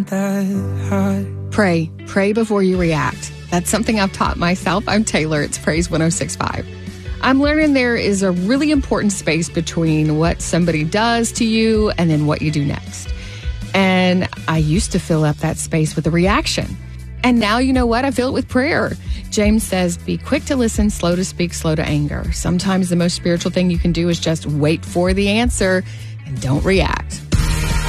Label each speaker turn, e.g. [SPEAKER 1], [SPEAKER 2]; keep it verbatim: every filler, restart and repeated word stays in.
[SPEAKER 1] want that high.
[SPEAKER 2] Pray. Pray before you react. That's something I've taught myself. I'm Taylor. It's Praise one oh six point five. I'm learning there is a really important space between what somebody does to you and then what you do next. And I used to fill up that space with a reaction. And now, you know what? I fill it with prayer. James says, be quick to listen, slow to speak, slow to anger. Sometimes the most spiritual thing you can do is just wait for the answer and don't react.